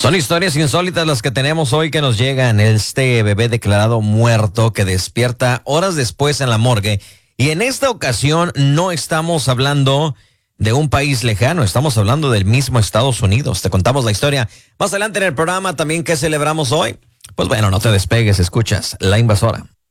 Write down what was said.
Son historias insólitas las que tenemos hoy que nos llegan. Este bebé declarado muerto que despierta horas después en la morgue. Y en esta ocasión no estamos hablando de un país lejano, estamos hablando del mismo Estados Unidos. Te contamos la historia más adelante en el programa. También, ¿qué celebramos hoy? Pues bueno, no te despegues, escuchas La Invasora.